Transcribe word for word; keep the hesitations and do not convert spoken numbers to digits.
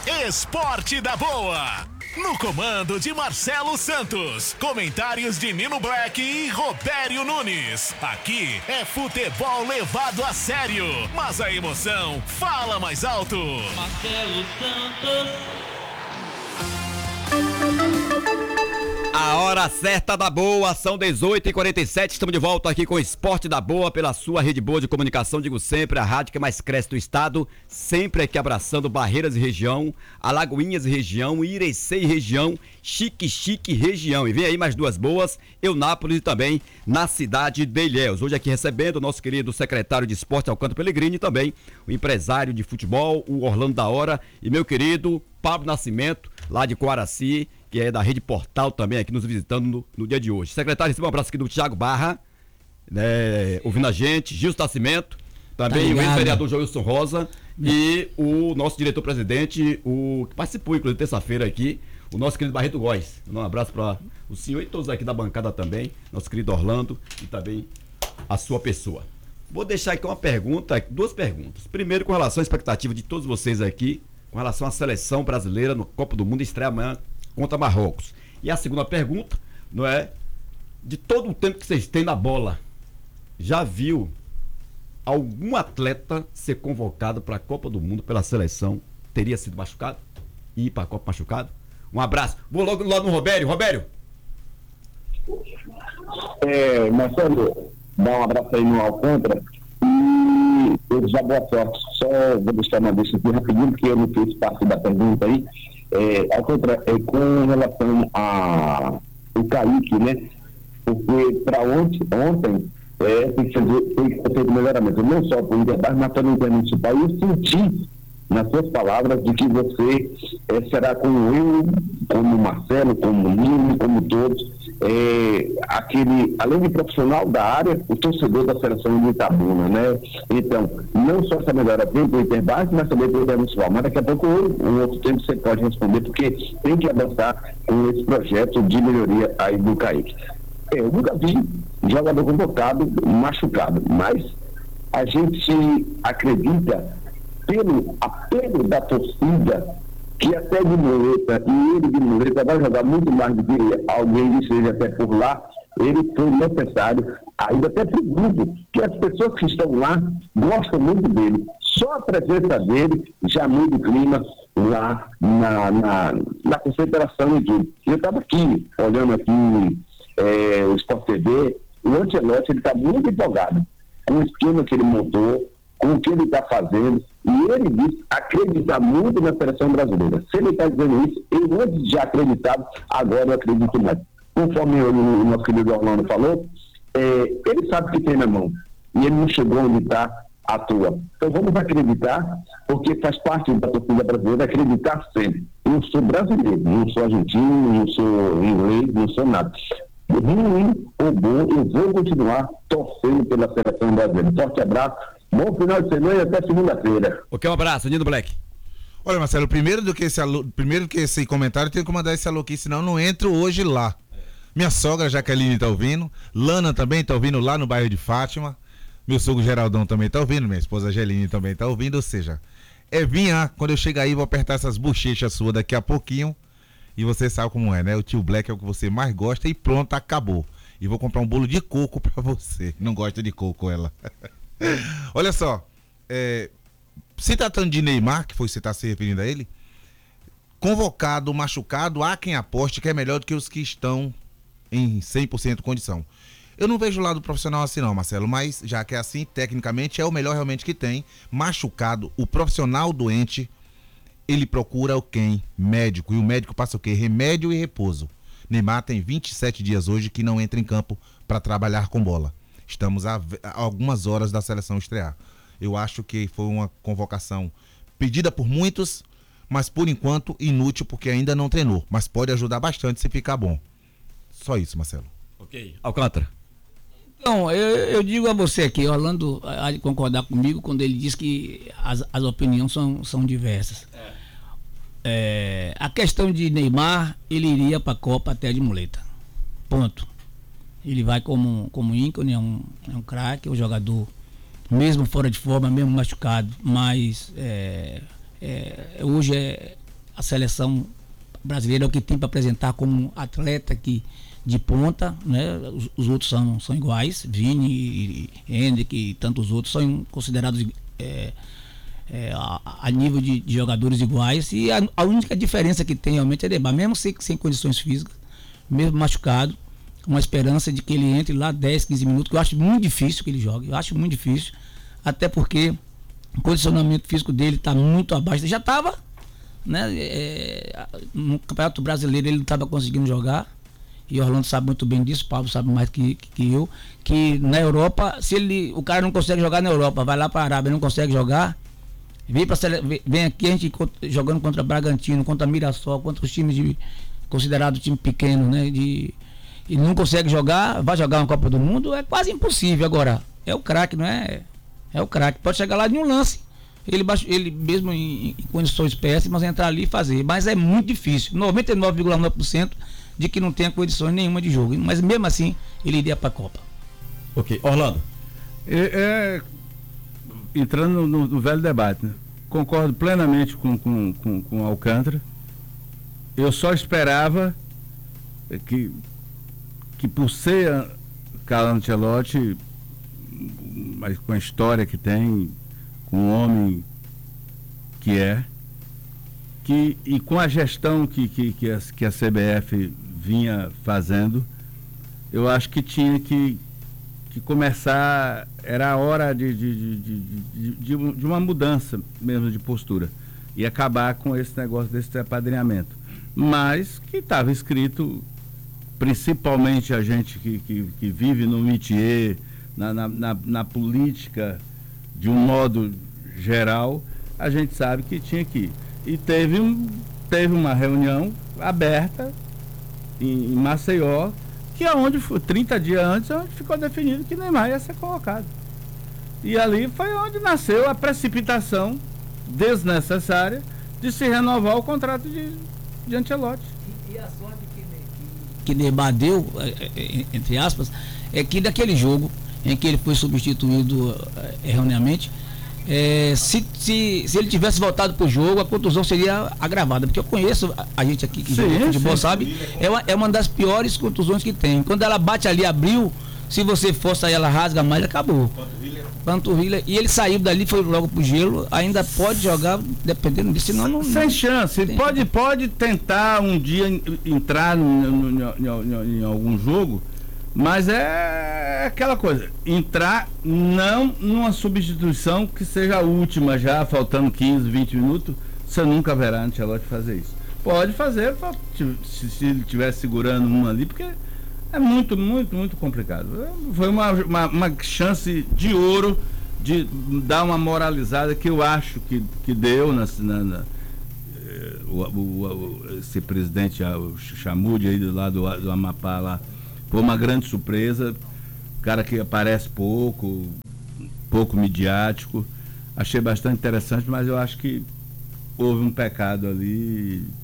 Esporte da Boa. No comando de Marcelo Santos. Comentários de Nino Black e Robério Nunes. Aqui é futebol levado a sério. Mas a emoção fala mais alto. Marcelo Santos. A hora certa da Boa, são dezoito e quarenta e sete, estamos de volta aqui com o Esporte da Boa, pela sua rede boa de comunicação, digo sempre, a rádio que mais cresce do estado, sempre aqui abraçando Barreiras e região, Alagoinhas e região, Irecê e região, Chique Chique região, e vem aí mais duas boas, Eunápolis e também na cidade de Ilhéus. Hoje aqui recebendo o nosso querido secretário de Esporte, Alcântara Pellegrini, e também o empresário de futebol, o Orlando da Hora, e meu querido Pablo Nascimento, lá de Coaraci, que é da Rede Portal também, aqui nos visitando no, no dia de hoje. Secretário, receba um abraço aqui do Thiago Barra, né, ouvindo a gente, Gilson Nascimento, também tá o ex-vereador Joilson Rosa e o nosso diretor-presidente, o que participou, inclusive, terça-feira aqui, o nosso querido Barreto Góes. Um abraço para o senhor e todos aqui da bancada também, nosso querido Orlando e também a sua pessoa. Vou deixar aqui uma pergunta, duas perguntas. Primeiro, com relação à expectativa de todos vocês aqui, com relação à seleção brasileira no Copa do Mundo, estreia amanhã contra Marrocos. E a segunda pergunta, não é? De todo o tempo que vocês têm na bola, já viu algum atleta ser convocado para a Copa do Mundo pela seleção? Teria sido machucado? E ir para a Copa machucado? Um abraço. Vou logo lá no Robério. Robério. É, Marcelo, dá um abraço aí no Alcântara. E eu já boa sorte. Só vou deixar uma deixa aqui rapidinho, porque eu não fiz parte da pergunta aí. É, ao contrário, é, com relação a o Kaique, né? Porque para ontem, ontem é, tem que fazer, tem que fazer melhoramento, não só para o Interbar, mas para o Intermunicipal. E eu senti nas suas palavras de que você é, será como eu, como o Marcelo, como o Nino, como todos, é, aquele, além de profissional da área, o torcedor da seleção de Itabuna, né? Então, não só essa melhora dentro do Interbase, mas também do Intermunicipal. Mas daqui a pouco, um outro tempo, você pode responder, porque tem que avançar com esse projeto de melhoria aí do Kaique. Eu nunca vi jogador convocado machucado, mas a gente acredita pelo apelo da torcida, que até de muleta, e ele de muleta vai jogar muito mais do que alguém que esteja até por lá, ele foi necessário, ainda até por grupo, que as pessoas que estão lá gostam muito dele. Só a presença dele já muda o clima lá na, na, na concentração e tudo. Eu estava aqui, olhando aqui é, o Sport T V, o Ancelotti, ele está muito empolgado com o esquema que ele montou, com o que ele está fazendo, e ele disse acreditar muito na seleção brasileira. Se ele está dizendo isso, eu antes já acreditava, agora eu acredito mais. Conforme o, o nosso querido Orlando falou, é, ele sabe o que tem na mão, e ele não chegou onde está à toa. Então vamos acreditar, porque faz parte da torcida brasileira acreditar sempre. Eu sou brasileiro, não sou argentino, não sou inglês, não sou nada. Ruim ou bom, eu vou continuar torcendo pela seleção brasileira. Forte abraço. Bom final de semana e até segunda-feira. Ok, um abraço, Nino Black. Olha, Marcelo, primeiro do que esse, primeiro que esse comentário, eu tenho que mandar esse alô aqui, senão eu não entro hoje lá. Minha sogra, Jaqueline, tá ouvindo. Lana também tá ouvindo lá no bairro de Fátima. Meu sogro Geraldão também tá ouvindo. Minha esposa Angeline também tá ouvindo. Ou seja, é vinha, quando eu chegar aí, vou apertar essas bochechas suas daqui a pouquinho. E você sabe como é, né? O tio Black é o que você mais gosta e pronto, acabou. E vou comprar um bolo de coco pra você. Não gosta de coco, ela. Olha só, é, se tratando de Neymar, que foi você está se referindo a ele, convocado, machucado, há quem aposte que é melhor do que os que estão em cem por cento condição. Eu não vejo o lado profissional assim não, Marcelo, mas já que é assim, tecnicamente é o melhor realmente que tem. Machucado, o profissional doente, ele procura o quem? Médico. E o médico passa o quê? Remédio e repouso. Neymar tem vinte e sete dias hoje que não entra em campo para trabalhar com bola. Estamos a, a algumas horas da seleção estrear. Eu acho que foi uma convocação pedida por muitos, mas por enquanto inútil porque ainda não treinou. Mas pode ajudar bastante se ficar bom. Só isso, Marcelo. Ok. Alcântara. Então, eu, eu digo a você aqui, Orlando há de concordar comigo quando ele diz que as, as opiniões são, são diversas. É. É, a questão de Neymar, ele iria para a Copa até de muleta. Ponto. Ele vai como, como ícone, é um, é um craque, é um jogador, mesmo fora de forma, mesmo machucado, mas é, é, hoje é, a seleção brasileira é o que tem para apresentar como atleta que, de ponta, né? Os, os outros são, são iguais, Vini, Hendrick e tantos outros são considerados é, é, a, a nível de, de jogadores iguais, e a, a única diferença que tem realmente é Neymar, mesmo sem, sem condições físicas, mesmo machucado, uma esperança de que ele entre lá dez, quinze minutos, que eu acho muito difícil que ele jogue, eu acho muito difícil, até porque o condicionamento físico dele está muito abaixo, ele já estava, né, é, no Campeonato Brasileiro ele não estava conseguindo jogar, e o Orlando sabe muito bem disso, o Pablo sabe mais que, que, que eu, que na Europa, se ele, o cara não consegue jogar na Europa, vai lá para a Arábia, não consegue jogar, vem, pra, vem aqui a gente jogando contra Bragantino, contra Mirassol, contra os times de, considerados time pequeno, né, de, e não consegue jogar, vai jogar uma Copa do Mundo, é quase impossível. Agora, é o craque, não é? É o craque, pode chegar lá em um lance, ele, ele mesmo em, em condições péssimas, entrar ali e fazer, mas é muito difícil, noventa e nove vírgula nove por cento de que não tenha condições nenhuma de jogo, mas mesmo assim ele iria para a Copa. Ok, Orlando. É, é, entrando no, no velho debate, né? Concordo plenamente com, com, com, com Alcântara. Eu só esperava que, que por ser Carlo Ancelotti, mas com a história que tem, com o homem que é, que, e com a gestão que, que, que, a, que a C B F vinha fazendo, eu acho que tinha que, que começar, era a hora de, de, de, de, de, de uma mudança mesmo de postura, e acabar com esse negócio desse apadrinhamento. Mas que estava escrito, principalmente a gente que, que, que vive no métier, na, na, na, na política, de um modo geral, a gente sabe que tinha que ir. E teve, um, teve uma reunião aberta em, em Maceió, que é onde, trinta dias antes, onde ficou definido que Neymar ia ser colocado. E ali foi onde nasceu a precipitação desnecessária de se renovar o contrato de, de Ancelotti. E, e a sorte que, que Neymar deu, entre aspas, é que daquele jogo em que ele foi substituído erroneamente, É, se, se, se ele tivesse voltado pro jogo, a contusão seria agravada, porque eu conheço a, a gente aqui que sim, joga futebol, sim. sabe? É uma, é uma das piores contusões que tem. Quando ela bate ali, abriu, se você força ela, rasga mais, acabou. Panturrilha. Panturrilha. E ele saiu dali, foi logo pro gelo, ainda pode jogar, dependendo disso, senão não. Sem não, chance. Ele pode, pode tentar um dia entrar no, no, no, no, em algum jogo, mas é aquela coisa, entrar não numa substituição que seja a última já, faltando quinze, vinte minutos, você nunca verá Ancelotti fazer isso. Pode fazer se, se ele estiver segurando um ali, porque é muito, muito, muito complicado. Foi uma, uma, uma chance de ouro de dar uma moralizada que eu acho que, que deu na, na, na o, o, o, esse presidente, o Chamude aí do lado do, do Amapá lá. Foi uma grande surpresa, cara que aparece pouco, pouco midiático. Achei bastante interessante, mas eu acho que houve um pecado ali